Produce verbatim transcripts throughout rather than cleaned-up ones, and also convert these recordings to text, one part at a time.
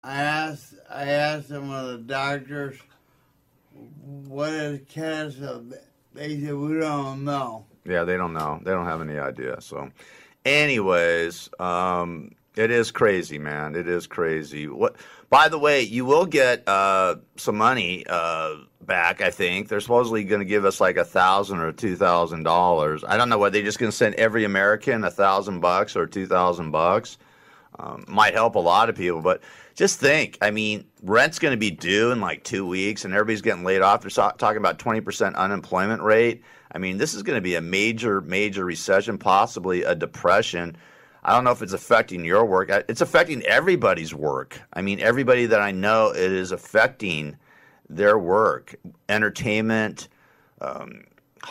I asked, I asked some of the doctors, what is cancer? They said, we don't know. Yeah, they don't know. They don't have any idea. So, anyways, um, it is crazy, man. It is crazy. What? By the way, you will get uh, some money uh, back. I think they're supposedly going to give us like a thousand or two thousand dollars. I don't know whether they're just going to send every American a thousand bucks or two thousand bucks. Um, might help a lot of people, but just think. I mean, rent's going to be due in like two weeks, and everybody's getting laid off. They're so- talking about twenty percent unemployment rate. I mean, this is going to be a major, major recession, possibly a depression. I don't know if it's affecting your work. It's affecting everybody's work. I mean, everybody that I know, it is affecting their work. Entertainment, um,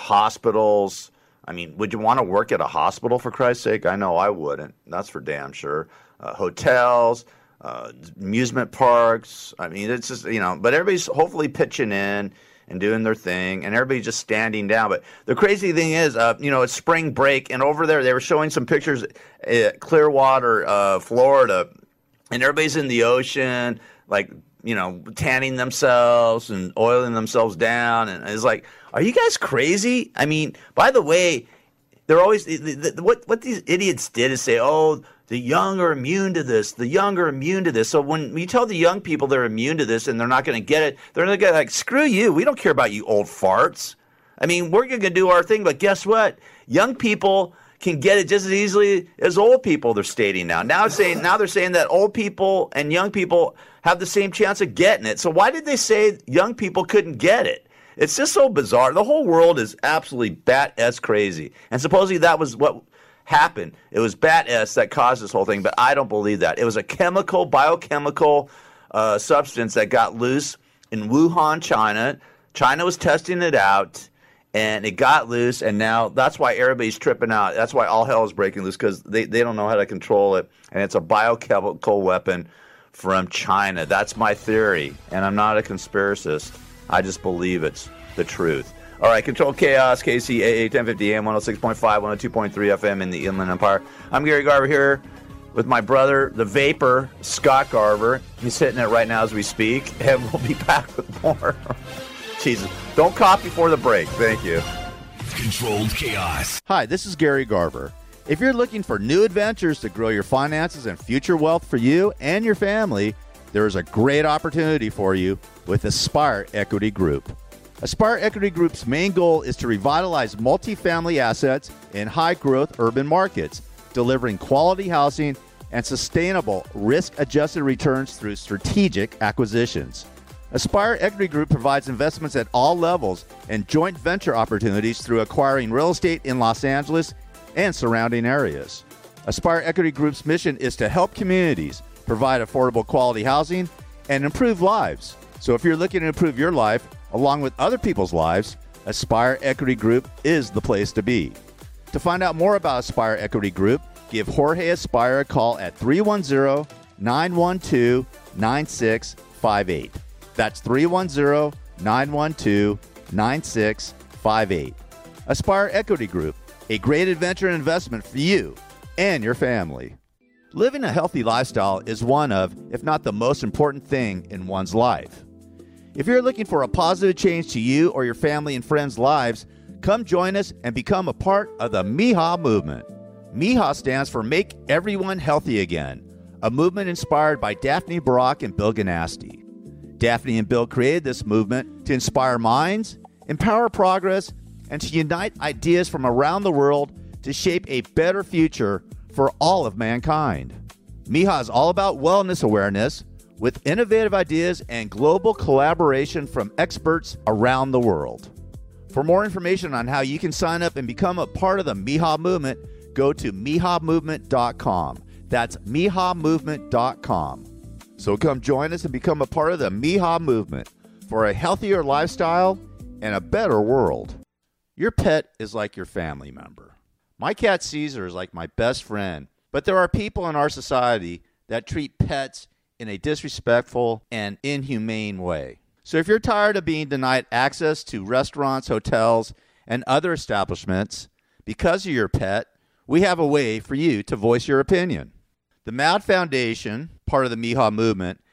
hospitals. I mean, would you want to work at a hospital, for Christ's sake? I know I wouldn't. That's for damn sure. Uh, hotels, uh, amusement parks. I mean, it's just, you know, but everybody's hopefully pitching in and doing their thing, and everybody's just standing down. But the crazy thing is, uh, you know, it's spring break, and over there they were showing some pictures at Clearwater, uh, Florida, and everybody's in the ocean, like, you know, tanning themselves and oiling themselves down. And it's like, are you guys crazy? I mean, by the way, they're always the, the, what what these idiots did is say, oh, the young are immune to this. The young are immune to this. So when you tell the young people they're immune to this and they're not going to get it, they're going to get like, screw you. We don't care about you old farts. I mean, we're going to do our thing, but guess what? Young people can get it just as easily as old people, they're stating now. Now it's saying now they're saying that old people and young people have the same chance of getting it. So why did they say young people couldn't get it? It's just so bizarre. The whole world is absolutely bat-ass crazy. And supposedly that was what happened. It was bat-ass that caused this whole thing, but I don't believe that. It was a chemical, biochemical uh, substance that got loose in Wuhan, China. China was testing it out, and it got loose, and now that's why everybody's tripping out. That's why all hell is breaking loose, because they, they don't know how to control it, and it's a biochemical weapon from China. That's my theory, and I'm not a conspiracist. I just believe it's the truth. All right, Control Chaos, K C A A ten fifty A M, one oh six point five, one oh two point three F M in the Inland Empire. I'm Gary Garver here with my brother, the Vapor, Scott Garver. He's hitting it right now as we speak, and we'll be back with more. Jesus, don't cough before the break. Thank you. Controlled Chaos. Hi, this is Gary Garver. If you're looking for new adventures to grow your finances and future wealth for you and your family, there is a great opportunity for you with Aspire Equity Group. Aspire Equity Group's main goal is to revitalize multifamily assets in high-growth urban markets, delivering quality housing and sustainable risk-adjusted returns through strategic acquisitions. Aspire Equity Group provides investments at all levels and joint venture opportunities through acquiring real estate in Los Angeles and surrounding areas. Aspire Equity Group's mission is to help communities provide affordable quality housing and improve lives. So if you're looking to improve your life along with other people's lives, Aspire Equity Group is the place to be. To find out more about Aspire Equity Group, give Jorge Aspire a call at three one zero, nine one two, nine six five eight. That's three one zero, nine one two, nine six five eight. Aspire Equity Group, a great adventure and investment for you and your family. Living a healthy lifestyle is one of, if not the most important thing in one's life. If you're looking for a positive change to you or your family and friends' lives, come join us and become a part of the M I H A movement. M I H A stands for Make Everyone Healthy Again, a movement inspired by Daphne Barak and Bill Ganasty. Daphne and Bill created this movement to inspire minds, empower progress, and to unite ideas from around the world to shape a better future for all of mankind. M I H A is all about wellness awareness with innovative ideas and global collaboration from experts around the world. For more information on how you can sign up and become a part of the M I H A movement, go to M I H A movement dot com. That's M I H A movement dot com. So come join us and become a part of the M I H A movement for a healthier lifestyle and a better world. Your pet is like your family member. My cat Caesar is like my best friend, but there are people in our society that treat pets in a disrespectful and inhumane way. So if you're tired of being denied access to restaurants, hotels, and other establishments because of your pet, we have a way for you to voice your opinion. The M A D Foundation, part of the M I H A movement,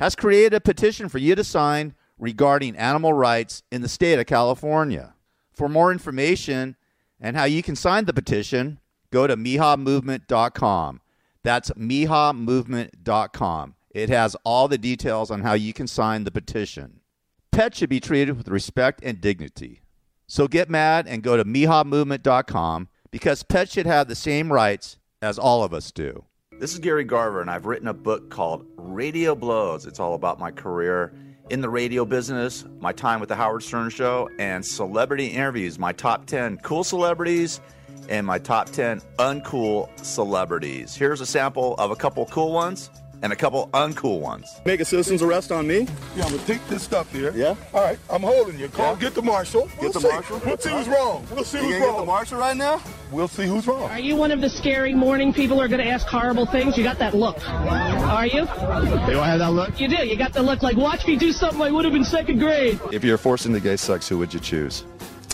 has created a petition for you to sign regarding animal rights in the state of California. For more information and how you can sign the petition, go to miha movement dot com. That's miha movement dot com. It has all the details on how you can sign the petition. Pets should be treated with respect and dignity. So get mad and go to miha movement dot com because pets should have the same rights as all of us do. This is Gary Garver, and I've written a book called Radio Blows. It's all about my career in the radio business, my time with the Howard Stern Show, and celebrity interviews, my top ten cool celebrities and my top ten uncool celebrities. Here's a sample of a couple cool ones and a couple uncool ones. Make a citizen's arrest on me? Yeah, I'm gonna take this stuff here. Yeah? All right, I'm holding you. Call, Yeah. get the marshal. Get We'll the see. marshal? We'll see who's wrong. We'll see You who's gonna get the wrong. marshal right now? We'll see who's wrong. Are you one of the scary morning people who are going to ask horrible things? You got that look. Are you? Do I have that look? You do. You got the look like, watch me do something I would have in second grade. If you're forced into gay sex, who would you choose?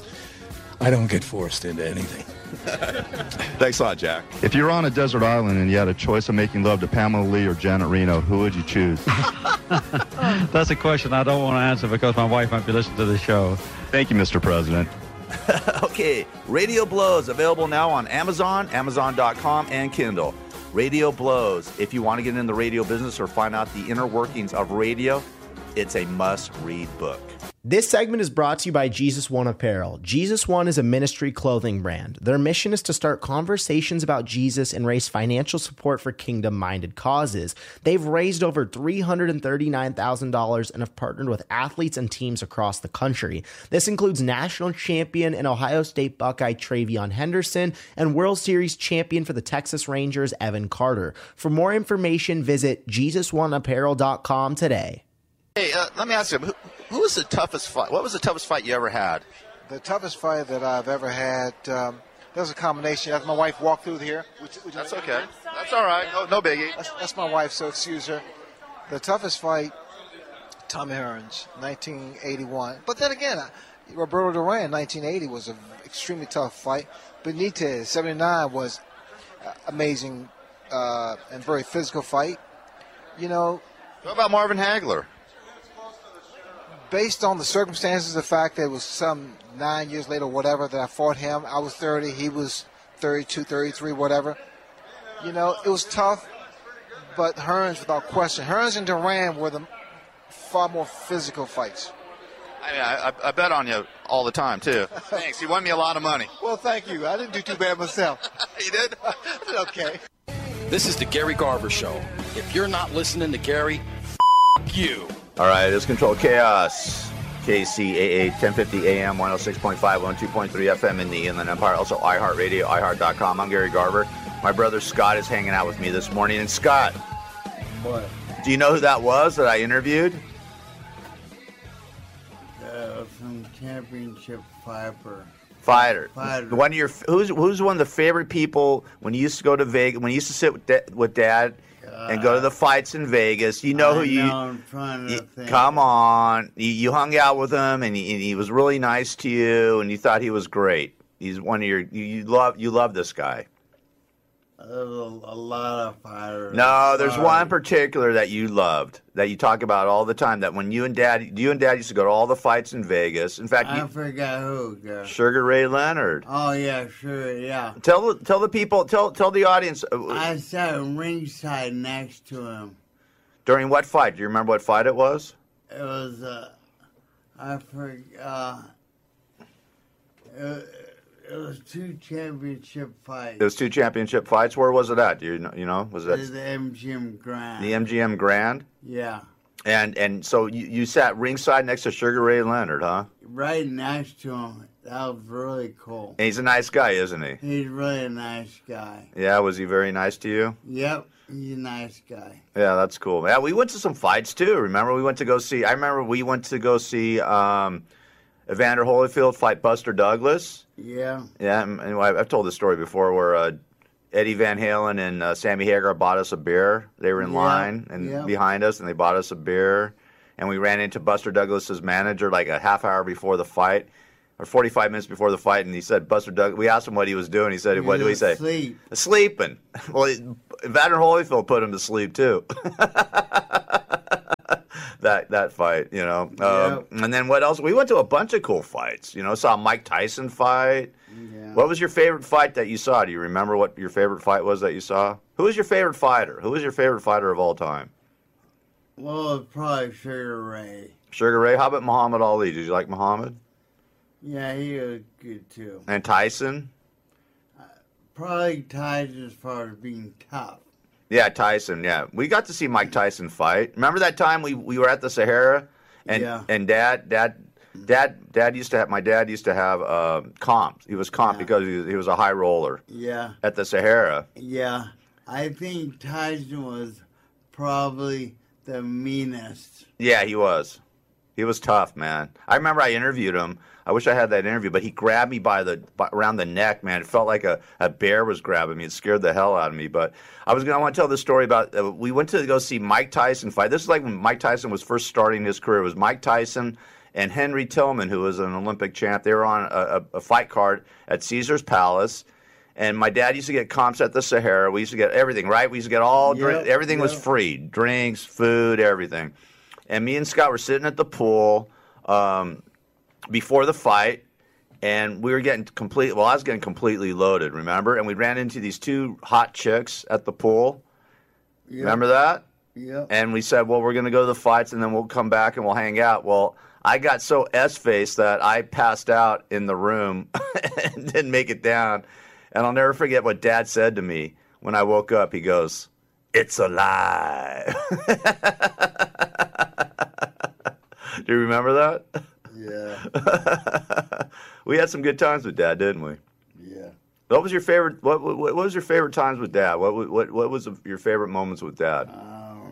I don't get forced into anything. Thanks a lot, Jack. If you were on a desert island and you had a choice of making love to Pamela Lee or Janet Reno, who would you choose? That's a question I don't want to answer because my wife might be listening to the show. Thank you, Mister President. Okay, Radio Blows, available now on Amazon, amazon dot com, and Kindle. Radio Blows. If you want to get in the radio business or find out the inner workings of radio, it's a must-read book. This segment is brought to you by Jesus One Apparel. Jesus One is a ministry clothing brand. Their mission is to start conversations about Jesus and raise financial support for kingdom-minded causes. They've raised over three hundred thirty-nine thousand dollars and have partnered with athletes and teams across the country. This includes national champion and Ohio State Buckeye Travion Henderson and World Series champion for the Texas Rangers Evan Carter. For more information, visit jesus one apparel dot com today. Hey, uh, let me ask you, who, who was the toughest fight? What was the toughest fight you ever had? The toughest fight that I've ever had, um, there was a combination. As my wife walked through here. Would you, would you That's like okay. That's all right. No, no biggie. That's, that's my wife, so excuse her. The toughest fight, Tommy Hearns, nineteen eighty-one. But then again, Roberto Duran, nineteen eighty, was an extremely tough fight. Benitez, seventy-nine, was uh, amazing uh, and very physical fight. You know. What about Marvin Hagler? Based on the circumstances, the fact that it was some nine years later, whatever, that I fought him. I was thirty, he was thirty-two, thirty-three, whatever. You know, it was tough, but Hearns, without question. Hearns and Duran were the far more physical fights. I mean, I, I bet on you all the time, too. Thanks. You won me a lot of money. Well, thank you. I didn't do too bad myself. You did? Okay. This is the Gary Garver Show. If you're not listening to Gary, f*** you. All right, it's Controlled Chaos. K C A A, ten fifty A M, one oh six point five, one oh two point three F M in the Inland Empire. Also, iHeartRadio, i heart dot com. I'm Gary Garver. My brother Scott is hanging out with me this morning. And Scott, What? do you know who that was that I interviewed? Uh, some championship fighter. Fighter. Fighter. One of your who's who's one of the favorite people when you used to go to Vegas, when you used to sit with, da- with Dad and go to the fights in Vegas. You know I who you. know, I'm trying to you- think. come on, you, you hung out with him, and he, and he was really nice to you, and you thought he was great. He's one of your you, you love you love this guy. There's a, a lot of fighters. No, there's Sorry. one in particular that you loved that you talk about all the time. That when you and Dad, you and Dad used to go to all the fights in Vegas. In fact, I you, forgot who. girl. Sugar Ray Leonard. Oh yeah, sure, yeah. Tell the tell the people, tell tell the audience uh, I sat ringside next to him. during what fight? Do you remember what fight it was? It was uh, I forgot. Uh, it, it was two championship fights. It was two championship fights. Where was it at? Do you know? You know, was it It was the M G M Grand. the M G M Grand? Yeah, And and so you, you sat ringside next to Sugar Ray Leonard, huh? right next to him. That was really cool. And he's a nice guy, isn't he? He's really a nice guy. Yeah, was he very nice to you? Yep, he's a nice guy. Yeah, that's cool. Yeah, we went to some fights too. Remember, we went to go see. I remember we went to go see um, Evander Holyfield fight Buster Douglas. Yeah. Yeah, and and I've I've told this story before, where uh, Eddie Van Halen and uh, Sammy Hagar bought us a beer. They were in Yeah, line and yeah. behind us, and they bought us a beer. And we ran into Buster Douglas's manager like a half hour before the fight, or forty-five minutes before the fight, and he said, Buster Doug. We asked him what he was doing. He said, "What do we say?" Sleep. Sleeping. Well, he- Evander Holyfield put him to sleep too. that that fight, you know. Um, Yep. And then what else? We went to a bunch of cool fights. You know, saw a Mike Tyson fight. Yeah. What was your favorite fight that you saw? Do you remember what your favorite fight was that you saw? Who was your favorite fighter? Who was your favorite fighter of all time? Well, it's probably Sugar Ray. Sugar Ray. How about Muhammad Ali? Did you like Muhammad? Yeah, he was good too. And Tyson? Probably Tyson as far as being tough. Yeah, Tyson. Yeah, we got to see Mike Tyson fight. Remember that time we, we were at the Sahara, and Yeah. and Dad Dad Dad Dad used to have my dad used to have uh, comp. He was comp Yeah. because he was, he was a high roller Yeah, at the Sahara. yeah. I think Tyson was probably the meanest. Yeah, he was. He was tough, man. I remember I interviewed him. I wish I had that interview, but he grabbed me by the by, around the neck, man. It felt like a, a bear was grabbing me. It scared the hell out of me. But I was gonna I want to tell this story about. Uh, we went to go see Mike Tyson fight. This is like when Mike Tyson was first starting his career. It was Mike Tyson and Henry Tillman, who was an Olympic champ. They were on a, a, a fight card at Caesar's Palace. And my dad used to get comps at the Sahara. We used to get everything, right? We used to get all Yep, drink. Everything was yep. free: drinks, food, everything. And me and Scott were sitting at the pool um, before the fight, and we were getting complete. Well, I was getting completely loaded, remember? And we ran into these two hot chicks at the pool. Yep. Remember that? Yep. And we said, well, we're going to go to the fights, and then we'll come back and we'll hang out. Well, I got so S-faced that I passed out in the room and didn't make it down. And I'll never forget what Dad said to me when I woke up. He goes, "It's alive." Do you remember that? Yeah. We had some good times with Dad, didn't we? Yeah. What was your favorite? What, what, what was your favorite times with Dad? What what what was your favorite moments with Dad? Um,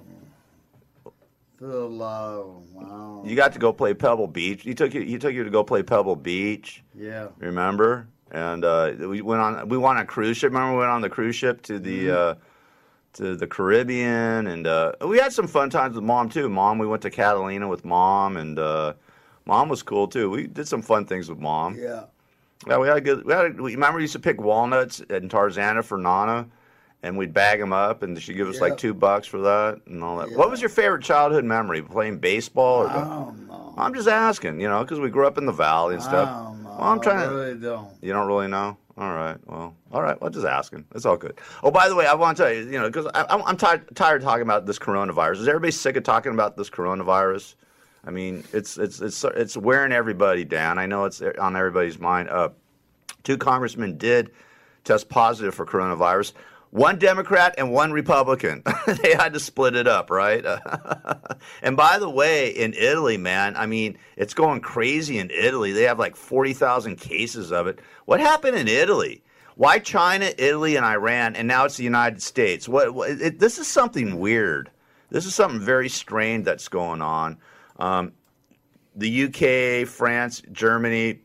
the love. Wow. You got to go play Pebble Beach. He took you. He took you to go play Pebble Beach. Yeah. Remember? And uh, we went on. We went on a cruise ship. Remember, we went on the cruise ship to the uh, to the Caribbean, and uh, we had some fun times with Mom too. Mom, we went to Catalina with Mom, and uh, Mom was cool too. We did some fun things with Mom. Yeah. Yeah, we had a good. We had. A, we, remember, we used to pick walnuts in Tarzana for Nana, and we'd bag them up, and she'd give us like Yep. two bucks for that and all that. Yeah. What was your favorite childhood memory? Playing baseball? Or I don't know. I'm just asking, you know, because we grew up in the valley and stuff. I don't know. Well, I'm trying I to. really don't. You don't really know? All right. Well, all right. Well, just asking. It's all good. Oh, by the way, I want to tell you, you know, because I'm, I'm tired, tired of talking about this coronavirus. Is everybody sick of talking about this coronavirus? I mean, it's it's it's it's wearing everybody down. I know it's on everybody's mind. Uh, two congressmen did test positive for coronavirus. One Democrat and one Republican. They had to split it up, right? And by the way, in Italy, man, I mean, it's going crazy in Italy. They have like forty thousand cases of it. What happened in Italy? Why China, Italy, and Iran, and now it's the United States? What? what it, this is something weird. This is something very strange that's going on. Um, the U K, France, Germany.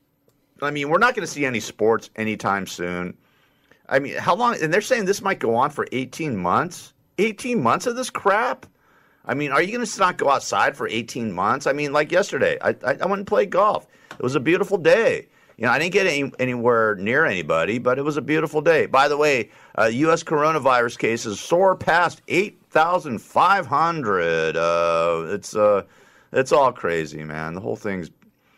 I mean, we're not going to see any sports anytime soon. I mean, how long? And they're saying this might go on for eighteen months. eighteen months of this crap? I mean, are you going to not go outside for eighteen months? I mean, like yesterday, I, I, I went and played golf. It was a beautiful day. You know, I didn't get any, anywhere near anybody, but it was a beautiful day. By the way, uh, U S coronavirus cases soar past eight thousand five hundred. Uh, it's uh, it's all crazy, man. The whole thing's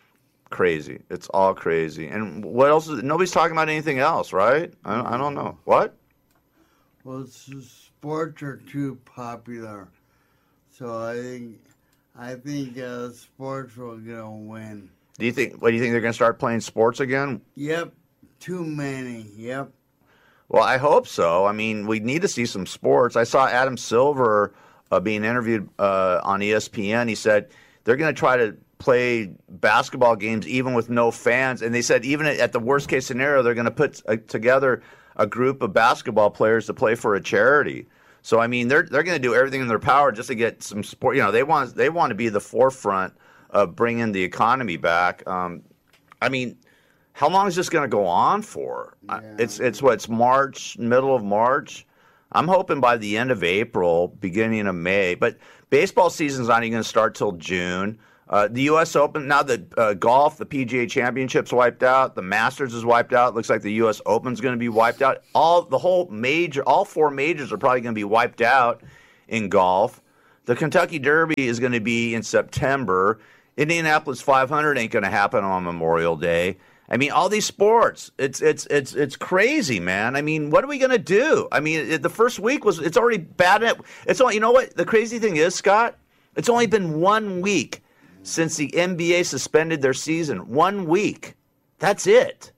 crazy. It's all crazy. And what else is? Nobody's talking about anything else, right? I, I don't know. What? Well, it's just sports are too popular, so I think I think uh, sports will gonna win. Do you think? What do you think they're going to start playing sports again? Yep, too many. Yep. Well, I hope so. I mean, we need to see some sports. I saw Adam Silver uh, being interviewed uh, on E S P N. He said they're going to try to play basketball games even with no fans. And they said even at the worst case scenario, they're going to put uh, together a group of basketball players to play for a charity. So I mean, they're they're going to do everything in their power just to get some sport. You know, they want they want to be the forefront of bringing the economy back. Um, I mean, how long is this going to go on for? Yeah. It's it's what it's March, middle of March. I'm hoping by the end of April, beginning of May. But baseball season's not even going to start till June. Uh, the U S Open, now the uh, golf, the P G A Championship's wiped out. The Masters is wiped out. Looks like the U S Open's going to be wiped out. All the whole major, all four majors are probably going to be wiped out in golf. The Kentucky Derby is going to be in September. Indianapolis five hundred ain't going to happen on Memorial Day. I mean, all these sports, it's it's it's it's crazy, man. I mean, what are we going to do? I mean, it, the first week was, it's already bad. At, it's all, you know what? The crazy thing is, Scott, it's only been one week since the N B A suspended their season. One week. That's it.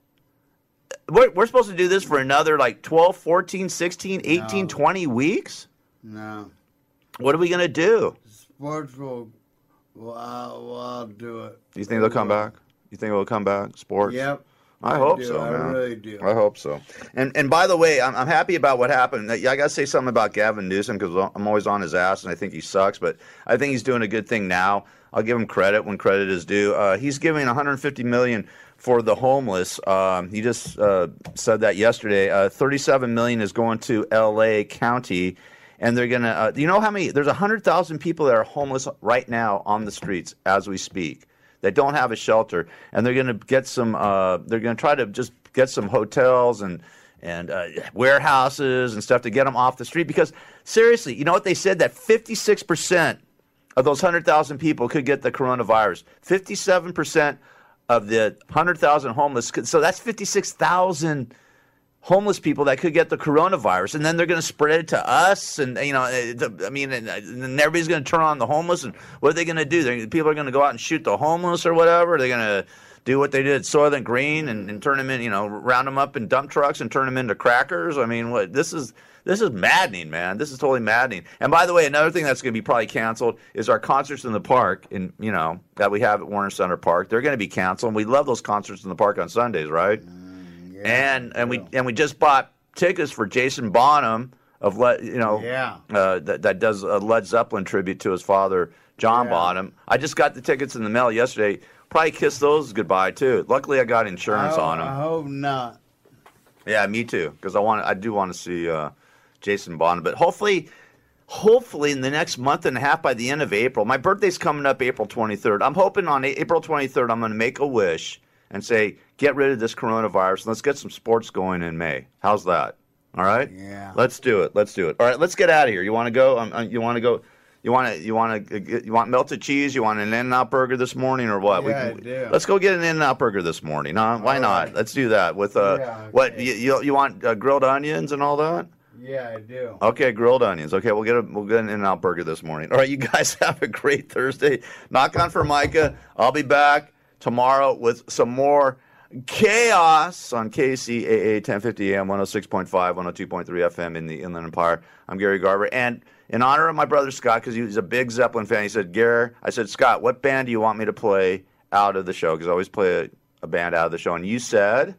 We're, we're supposed to do this for another like twelve, fourteen, sixteen, eighteen, no. twenty weeks? No. What are we going to do? Sports will, will, I'll, will I'll do it. Do you think they'll come back? You think it'll come back? Sports? Yep. I, I hope do. so, man. I really do. I hope so. And and by the way, I'm, I'm happy about what happened. I got to say something about Gavin Newsom because I'm always on his ass, and I think he sucks. But I think he's doing a good thing now. I'll give him credit when credit is due. Uh, he's giving one hundred fifty million dollars for the homeless. Um, he just uh, said that yesterday. Uh, thirty-seven million dollars is going to L A County, and they're gonna. Uh, you know how many? There's one hundred thousand people that are homeless right now on the streets as we speak. That don't have a shelter, and they're going to get some. Uh, they're going to try to just get some hotels and and uh, warehouses and stuff to get them off the street. Because seriously, you know what they said, that fifty-six percent of those one hundred thousand people could get the coronavirus. fifty-seven percent of the one hundred thousand homeless. Could, so that's fifty-six thousand homeless people that could get the coronavirus, and then they're going to spread it to us, and you know, I mean, and, and everybody's going to turn on the homeless, and what are they going to do? They're, people are going to go out and shoot the homeless or whatever. They're going to do what they did at Soylent Green and, and turn them in, you know, round them up in dump trucks and turn them into crackers. I mean, what this is this is maddening, man. This is totally maddening. And by the way, another thing that's going to be probably canceled is our concerts in the park, in you know, that we have at Warner Center Park. They're going to be canceled. We love those concerts in the park on Sundays, right? Mm. Yeah, and and we and we just bought tickets for Jason Bonham of Le, you know yeah. uh, that that does a Led Zeppelin tribute to his father John yeah. Bonham. I just got the tickets in the mail yesterday. Probably kiss those goodbye too. Luckily, I got insurance I, on them. I hope not. Yeah, me too. Because I want I do want to see uh, Jason Bonham, but hopefully. Hopefully, in the next month and a half, by the end of April, my birthday's coming up April twenty-third. I'm hoping on April twenty-third, I'm going to make a wish and say, get rid of this coronavirus, and let's get some sports going in May. How's that? All right? Yeah. Let's do it. Let's do it. All right, let's get out of here. You want to go? Um, you want to go? You want to? You want to? You want melted cheese? You want an In-N-Out burger this morning, or what? Yeah, we, I do. Let's go get an In-N-Out burger this morning. Huh? Why all not? right. Let's do that with uh, yeah, okay. what? You, you you want uh, grilled onions and all that? Yeah, I do. Okay, grilled onions. Okay, we'll get a we'll get an In-N-Out burger this morning. All right, you guys have a great Thursday. Knock on Formica. I'll be back tomorrow with some more chaos on K C A A ten fifty A M, one oh six point five, one oh two point three F M in the Inland Empire. I'm Gary Garver, and in honor of my brother Scott, because he's a big Zeppelin fan, he said, Gary, I said, Scott, what band do you want me to play out of the show? Because I always play a, a band out of the show, and you said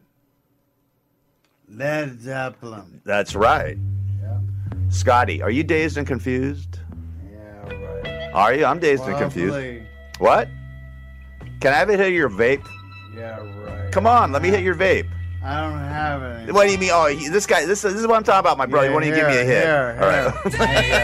Led Zeppelin. That's right. Yeah. Scotty, are you dazed and confused? Yeah, right. Are you? I'm dazed Probably. and confused. What? Can I have it hit your vape? Yeah, right. Come on, let me hit your vape. I don't have any. What do you mean? Oh, he, this guy, this, this is what I'm talking about, my brother. Yeah, Why don't you give me a hit? Here, All right. here.